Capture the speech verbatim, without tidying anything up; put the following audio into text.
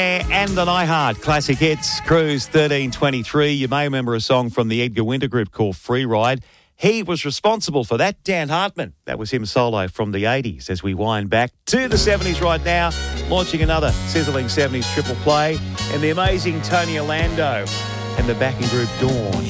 And the iHeart Classic Hits, Cruise thirteen twenty-three. You may remember a song from the Edgar Winter Group called Free Ride. He was responsible for that, Dan Hartman. That was him solo from the eighties as we wind back to the seventies right now, launching another sizzling seventies triple play, and the amazing Tony Orlando and the backing group Dawn.